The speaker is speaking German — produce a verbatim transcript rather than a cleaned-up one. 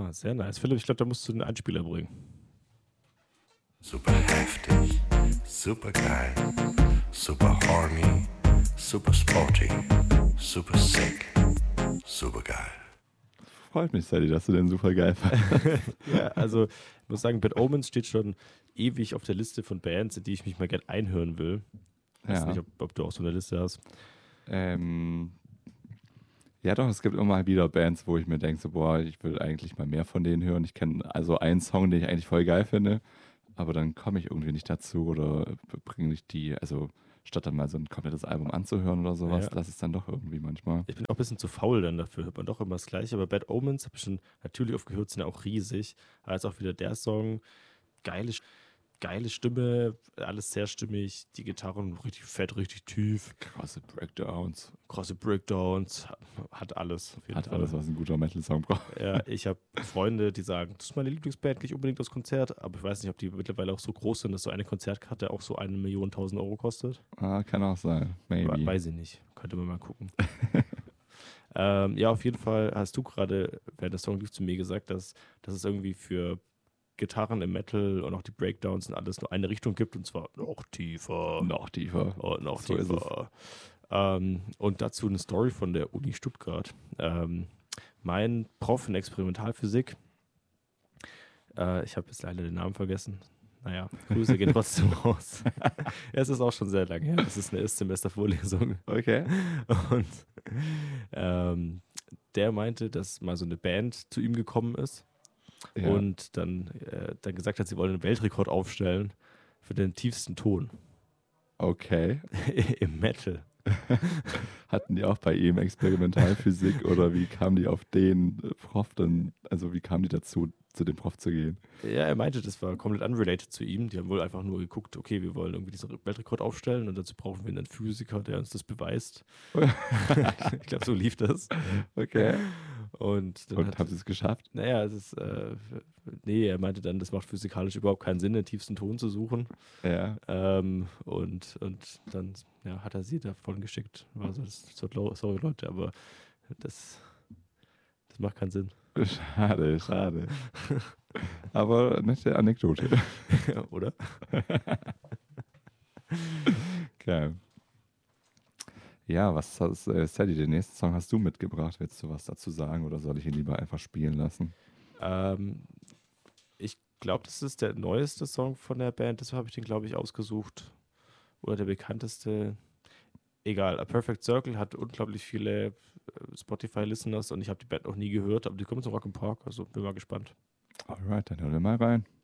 Ah, sehr nice. Philipp, ich glaube, da musst du einen Einspieler bringen. Super heftig, super geil, super horny, super sporty, super sick, super geil. Freut mich, Sadie, dass du den super geil fandest. Ja, also ich muss sagen, Bad Omens steht schon ewig auf der Liste von Bands, in die ich mich mal gerne einhören will. Ich weiß Ja. nicht, ob, ob du auch so eine Liste hast. Ähm, ja, doch, es gibt immer mal wieder Bands, wo ich mir denke, so, boah, ich will eigentlich mal mehr von denen hören. Ich kenne also einen Song, den ich eigentlich voll geil finde, aber dann komme ich irgendwie nicht dazu oder bringe nicht die, also statt dann mal so ein komplettes Album anzuhören oder sowas, Ja. lass es dann doch irgendwie manchmal. Ich bin auch ein bisschen zu faul dann dafür, hört man doch immer das Gleiche. Aber Bad Omens habe ich schon natürlich oft gehört, sind ja auch riesig. Aber jetzt auch wieder der Song, geile, geile Stimme, alles sehr stimmig, die Gitarren richtig fett, richtig tief, Krasse Breakdowns. krasse Breakdowns, hat alles. Auf jeden Hat Fall. alles, was ein guter Metal-Song braucht. Ja, ich habe Freunde, die sagen, das ist meine Lieblingsband, nicht unbedingt das Konzert, aber ich weiß nicht, ob die mittlerweile auch so groß sind, dass so eine Konzertkarte auch so eine Million tausend Euro kostet. Ah, kann auch sein. We- Maybe. Weiß ich nicht, könnte man mal gucken. ähm, ja, auf jeden Fall hast du gerade, während der Song lief, zu mir gesagt, dass, dass es irgendwie für Gitarren im Metal und auch die Breakdowns und alles nur eine Richtung gibt, und zwar noch tiefer. Noch tiefer. Oh, noch So ist tiefer. Ähm, und dazu eine Story von der Uni Stuttgart. Ähm, mein Prof in Experimentalphysik, äh, ich habe jetzt leider den Namen vergessen. Naja, Grüße gehen trotzdem raus. Es ist auch schon sehr lange her. Das ist eine Erstsemester-Vorlesung. Okay. Und ähm, der meinte, dass mal so eine Band zu ihm gekommen ist Ja. und dann, äh, dann gesagt hat, sie wollen einen Weltrekord aufstellen für den tiefsten Ton Okay. im Metal. Hatten die auch bei ihm Experimentalphysik oder wie kamen die auf den äh, Prof dann, also wie kamen die dazu, zu dem Prof zu gehen? Ja, er meinte, das war komplett unrelated zu ihm. Die haben wohl einfach nur geguckt, okay, wir wollen irgendwie diesen Weltrekord aufstellen und dazu brauchen wir einen Physiker, der uns das beweist. Ich glaube, so lief das. Okay. Und dann Und hat, haben sie es geschafft? naja, es ist, äh, nee, er meinte dann, das macht physikalisch überhaupt keinen Sinn, den tiefsten Ton zu suchen. Ja. Ähm, und, und dann ja, hat er sie davon geschickt. War so, das, so, sorry Leute, aber das, das macht keinen Sinn. Schade, schade. Aber nette Anekdote. Oder? Geil. Ja, was hast äh, Sadie, den nächsten Song hast du mitgebracht? Willst du was dazu sagen oder soll ich ihn lieber einfach spielen lassen? Ähm, ich glaube, das ist der neueste Song von der Band, deshalb habe ich den, glaube ich, ausgesucht. Oder der bekannteste. Egal, A Perfect Circle hat unglaublich viele äh, Spotify-Listeners und ich habe die Band noch nie gehört, aber die kommen zum Rock im Park, also bin mal gespannt. Alright, dann hören wir mal rein.